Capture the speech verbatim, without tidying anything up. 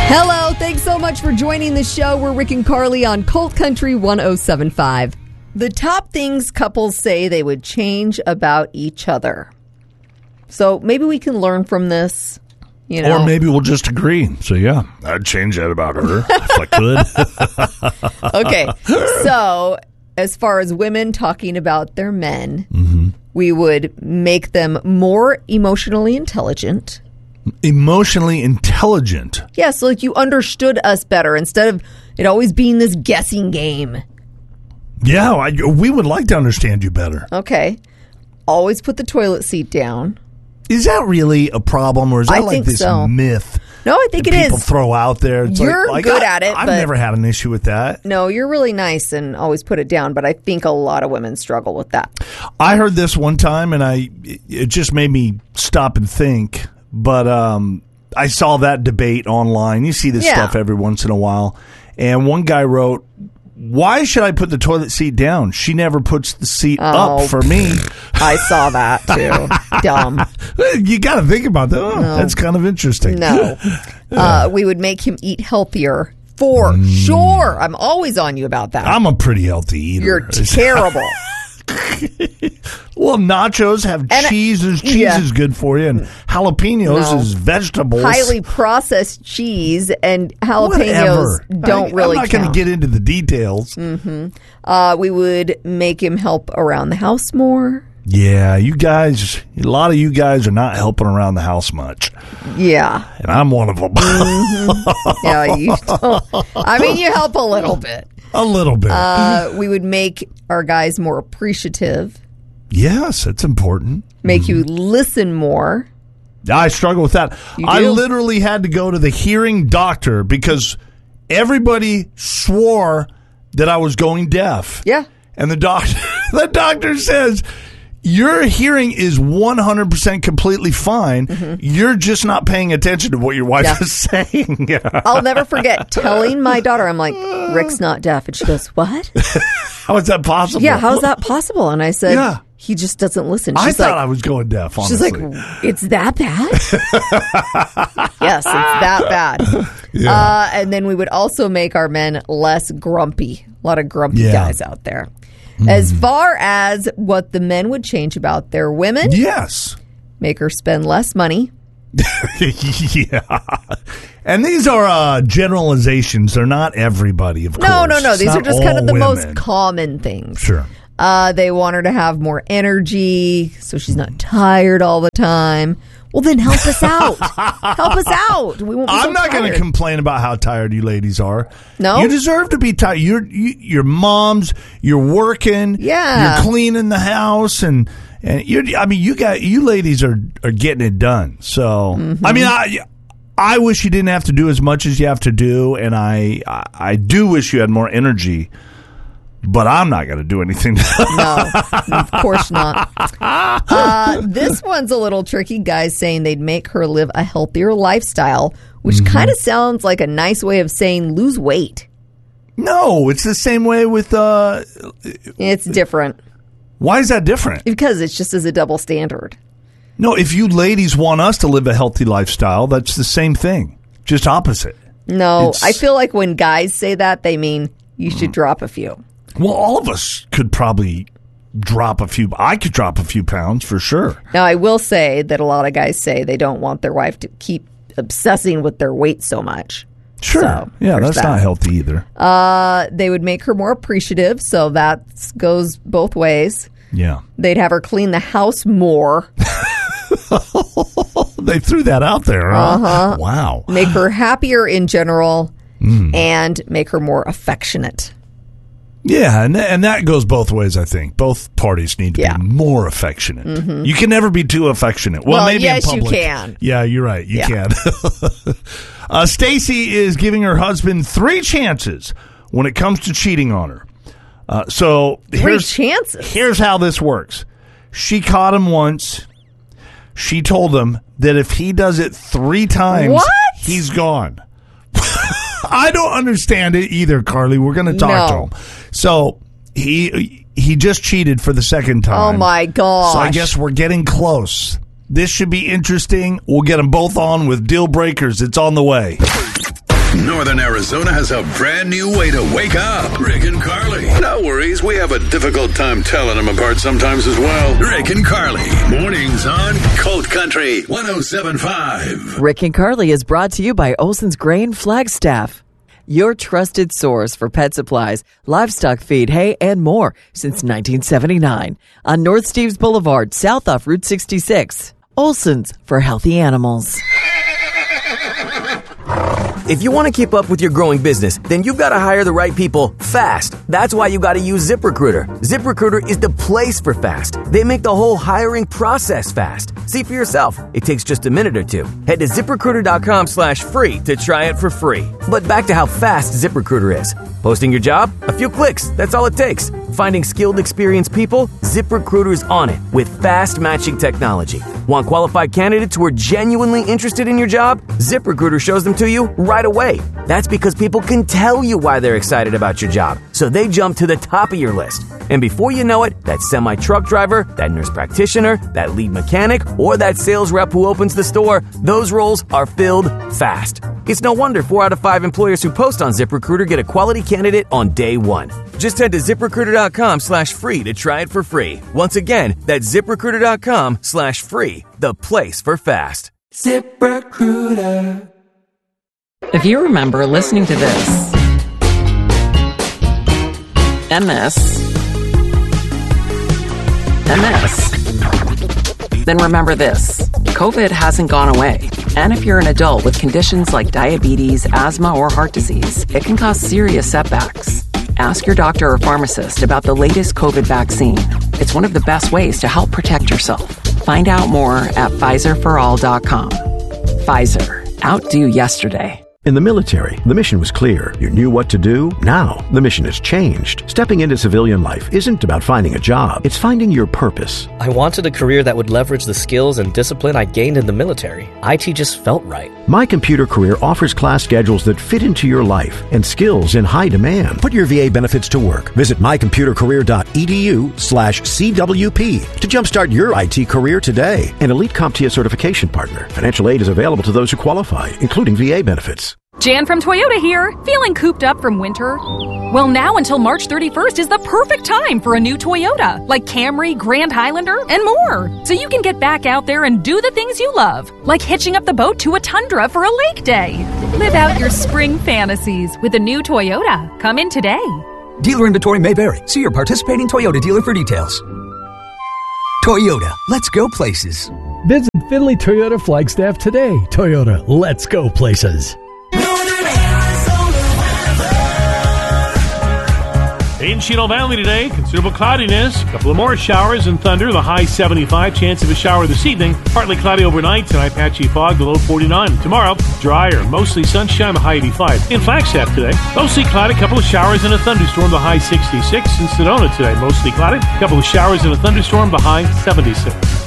Hello, thanks so much for joining the show. We're Rick and Carly on Colt Country one oh seven point five. The top things couples say they would change about each other. So maybe we can learn from this, you know. Or maybe we'll just agree. So, yeah, I'd change that about her if I could. Okay, so as far as women talking about their men, mm-hmm. we would make them more emotionally intelligent. Emotionally intelligent? Yeah, so like you understood us better instead of it always being this guessing game. Yeah, I, we would like to understand you better. Okay. Always put the toilet seat down. Is that really a problem, or is that I like this so. myth? No, I think that it people is. People throw out there. It's you're like, like, good I, at it. I've but never had an issue with that. No, you're really nice and always put it down, but I think a lot of women struggle with that. I heard this one time, and I it just made me stop and think, but um, I saw that debate online. You see this yeah. stuff every once in a while, and one guy wrote, "Why should I put the toilet seat down? She never puts the seat oh, up for me." I saw that too. Dumb. You got to think about that. Oh, no. That's kind of interesting. No. uh, we would make him eat healthier for mm. sure. I'm always on you about that. I'm a pretty healthy eater. You're terrible. Well, nachos have and cheese. I, cheese yeah. is good for you, and jalapenos no. is vegetables. Highly processed cheese and jalapenos Whatever. don't I, really I'm not count. going to get into the details. Mm-hmm. Uh, we would make him help around the house more. Yeah, you guys, a lot of you guys are not helping around the house much. Yeah. And I'm one of them. Mm-hmm. Yeah, you don't. I mean, you help a little bit. A little bit. Uh, we would make our guys more appreciative. Yes, it's important. Make mm-hmm. you listen more. I struggle with that. You I do? literally had to go to the hearing doctor because everybody swore that I was going deaf. Yeah. And the doctor, the doctor says, your hearing is one hundred percent completely fine. Mm-hmm. You're just not paying attention to what your wife yeah. is saying. I'll never forget telling my daughter, I'm like, Rick's not deaf. And she goes, what? How is that possible? Yeah, how's that possible? And I said, yeah. he just doesn't listen. She's I thought like, I was going deaf, honestly. She's like, it's that bad? Yes, it's that bad. Yeah. Uh, and then we would also make our men less grumpy. A lot of grumpy yeah. guys out there. Mm. As far as what the men would change about their women. Yes. Make her spend less money. Yeah. And these are uh, generalizations. They're not everybody, of course. No, no, no. It's these are just kind of the women. most common things. Sure. Uh, they want her to have more energy so she's not tired all the time. Well, then help us out. Help us out. We won't be I'm so not going to complain about how tired you ladies are. No? You deserve to be tired. You're, you, you're moms. You're working. Yeah. You're cleaning the house. And, and you're, I mean, you got you ladies are, are getting it done. So, mm-hmm. I mean, I I wish you didn't have to do as much as you have to do. And I, I, I do wish you had more energy. But I'm not going to do anything. No, of course not. Uh, this one's a little tricky. Guys saying they'd make her live a healthier lifestyle, which mm-hmm. kind of sounds like a nice way of saying lose weight. No, it's the same way with... Uh, it's different. Why is that different? Because it's just as a double standard. No, if you ladies want us to live a healthy lifestyle, that's the same thing. Just opposite. No, it's, I feel like when guys say that, they mean you should mm. drop a few. Well, all of us could probably drop a few. I could drop a few pounds for sure. Now, I will say that a lot of guys say they don't want their wife to keep obsessing with their weight so much. Sure. So, yeah, that's that. not healthy either. Uh, they would make her more appreciative, so that goes both ways. Yeah. They'd have her clean the house more. They threw that out there, huh? Uh-huh. Wow. Make her happier in general mm. and make her more affectionate. Yeah, and and that goes both ways, I think. Both parties need to yeah. be more affectionate. Mm-hmm. You can never be too affectionate. Well, well maybe yes, in public. you can. Yeah, you're right. You yeah. can. uh, Stacy is giving her husband three chances when it comes to cheating on her. Uh, so three here's, chances? Here's how this works. She caught him once. She told him that if he does it three times, what? he's gone. I don't understand it either, Carly. We're going to talk no. to him. So he he just cheated for the second time. Oh, my gosh. So I guess we're getting close. This should be interesting. We'll get them both on with Deal Breakers. It's on the way. Northern Arizona has a brand new way to wake up. Rick and Carly. No worries, we have a difficult time telling them apart sometimes as well. Rick and Carly. Mornings on Colt Country one oh seven point five. Rick and Carly is brought to you by Olson's Grain Flagstaff, your trusted source for pet supplies, livestock feed, hay, and more since nineteen seventy-nine. On North Steves Boulevard, south off Route sixty-six. Olson's for healthy animals. If you want to keep up with your growing business, then you've got to hire the right people fast. That's why you got to use ZipRecruiter. ZipRecruiter is the place for fast. They make the whole hiring process fast. See for yourself. It takes just a minute or two. Head to ZipRecruiter.com slash free to try it for free. But back to how fast ZipRecruiter is. Posting your job? A few clicks. That's all it takes. Finding skilled, experienced people? ZipRecruiter's on it with fast matching technology. Want qualified candidates who are genuinely interested in your job? ZipRecruiter shows them to you right away. That's because people can tell you why they're excited about your job, so they jump to the top of your list. And before you know it, that semi-truck driver, that nurse practitioner, that lead mechanic, or that sales rep who opens the store, those roles are filled fast. It's no wonder four out of five employers who post on ZipRecruiter get a quality candidate on day one. Just head to ZipRecruiter.com slash free to try it for free. Once again, that's ZipRecruiter.com slash free, the place for fast. ZipRecruiter. If you remember listening to this, M S, M S, then remember this. COVID hasn't gone away. And if you're an adult with conditions like diabetes, asthma, or heart disease, it can cause serious setbacks. Ask your doctor or pharmacist about the latest COVID vaccine. It's one of the best ways to help protect yourself. Find out more at Pfizer for all dot com. Pfizer. Outdo yesterday. In the military, the mission was clear. You knew what to do. Now, the mission has changed. Stepping into civilian life isn't about finding a job. It's finding your purpose. I wanted a career that would leverage the skills and discipline I gained in the military. I T just felt right. My Computer Career offers class schedules that fit into your life and skills in high demand. Put your V A benefits to work. Visit mycomputercareer.edu slash CWP to jumpstart your I T career today. An Elite CompTIA certification partner. Financial aid is available to those who qualify, including V A benefits. Jan from Toyota here. Feeling cooped up from winter? Well, now until March thirty-first is the perfect time for a new Toyota, like Camry, Grand Highlander, and more. So you can get back out there and do the things you love, like hitching up the boat to a Tundra for a lake day. Live out your spring fantasies with a new Toyota. Come in today. Dealer inventory may vary. See your participating Toyota dealer for details. Toyota, let's go places. Visit Finley Toyota Flagstaff today. Toyota, let's go places. In Chino Valley today, considerable cloudiness, a couple of more showers and thunder, the high seventy-five, chance of a shower this evening, partly cloudy overnight, tonight patchy fog, the low forty-nine. Tomorrow, drier, mostly sunshine, the high eighty-five. In Flagstaff today, mostly cloudy, a couple of showers and a thunderstorm, the high sixty-six. In Sedona today, mostly cloudy, a couple of showers and a thunderstorm, the high seventy-six.